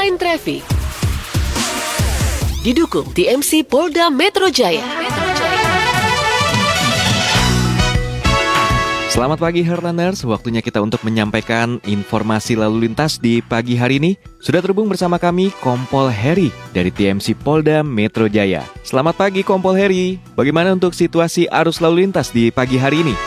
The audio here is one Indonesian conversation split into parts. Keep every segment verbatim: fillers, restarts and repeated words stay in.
Headline Traffic didukung T M C Polda Metro Jaya. Selamat pagi Heartlanders, waktunya kita untuk menyampaikan informasi lalu lintas di pagi hari ini. Sudah terhubung bersama kami Kompol Heri dari T M C Polda Metro Jaya. Selamat pagi Kompol Heri, bagaimana untuk situasi arus lalu lintas di pagi hari ini?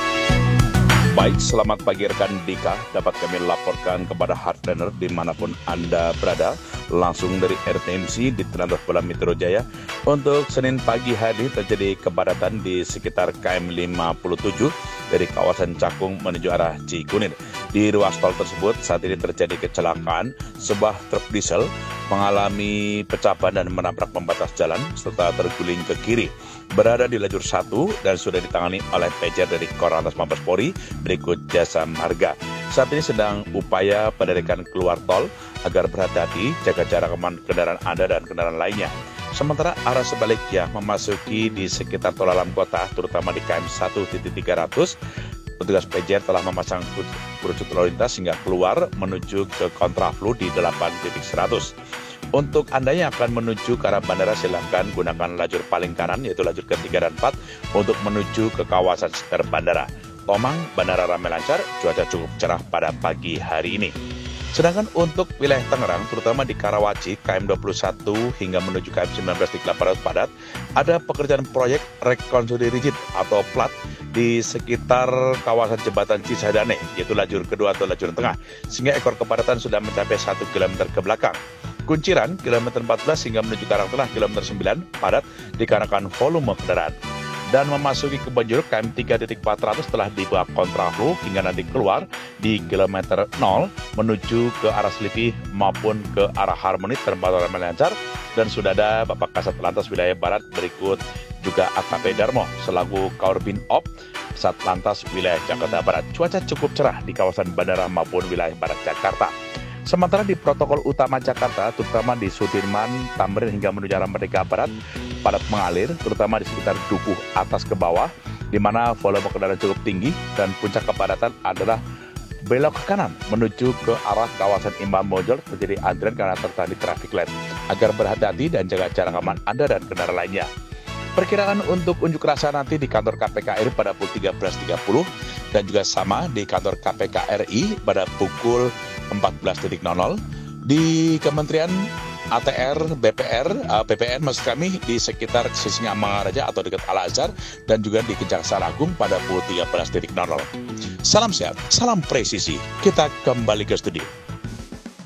Baik, selamat pagi rekan Dika. Dapat kami laporkan kepada Heartlander dimanapun Anda berada, langsung dari R T M C di Telantas Polda Metro Jaya. Untuk Senin pagi hari terjadi kepadatan di sekitar K M lima puluh tujuh dari kawasan Cakung menuju arah Cikunir. Di ruas tol tersebut saat ini terjadi kecelakaan, sebuah truk diesel mengalami pecah ban dan menabrak pembatas jalan serta terguling ke kiri. Berada di lajur satu dan sudah ditangani oleh pejer dari Korlantas Mabes Polri berikut Jasa Marga. Saat ini sedang upaya penderekan keluar tol agar berhati-hati, jaga jarak aman kendaraan Anda dan kendaraan lainnya. Sementara arah sebaliknya memasuki di sekitar tol dalam kota, terutama di K M satu titik tiga ratus, petugas pejer telah memasang kerucut lalu lintas hingga keluar menuju ke kontraflow di delapan titik seratus. Untuk Anda yang akan menuju ke arah bandara, silakan gunakan lajur paling kanan, yaitu lajur ketiga dan empat, untuk menuju ke kawasan sekitar bandara. Tomang, bandara ramai lancar, cuaca cukup cerah pada pagi hari ini. Sedangkan untuk wilayah Tangerang, terutama di Karawaci, K M dua puluh satu hingga menuju K M sembilan belas titik delapan ratus padat, ada pekerjaan proyek rekonstruksi rigid atau plat di sekitar kawasan jembatan Cisadane, yaitu lajur kedua atau lajur tengah, sehingga ekor kepadatan sudah mencapai satu kilometer ke belakang. Kunciran, kilometer empat belas hingga menuju ke arah tengah, kilometer sembilan, padat dikarenakan volume kendaraan. Dan memasuki ke Bonjol, K M tiga titik empat ratus telah dibuat kontraflow hingga nanti keluar di kilometer nol menuju ke arah Selipi maupun ke arah Harmoni terpantau ramai lancar. Dan sudah ada Bapak Kasat Lantas Wilayah Barat berikut juga A K P Darmo selaku Kaurbin Op Satlantas Wilayah Jakarta Barat. Cuaca cukup cerah di kawasan bandara maupun wilayah barat Jakarta. Sementara di protokol utama Jakarta, terutama di Sudirman, Tamrin hingga menuju arah Merdeka Barat, padat mengalir, terutama di sekitar Dukuh atas ke bawah, di mana volume kendaraan cukup tinggi dan puncak kepadatan adalah belok ke kanan menuju ke arah kawasan Imam Bonjol, terjadi antrian karena tertandai traffic light. Agar berhati-hati dan jaga jarak aman Anda dan kendaraan lainnya. Perkiraan untuk unjuk rasa nanti di kantor K P K R I pada pukul tiga belas tiga puluh dan juga sama di kantor K P K R I pada pukul empat belas nol nol. Di Kementerian A T R, B P R, P P N maksud kami di sekitar Sisingamangaraja atau dekat Al-Azhar dan juga di Kejaksaan Agung pada pukul tiga belas nol nol. Salam sehat, salam presisi. Kita kembali ke studio.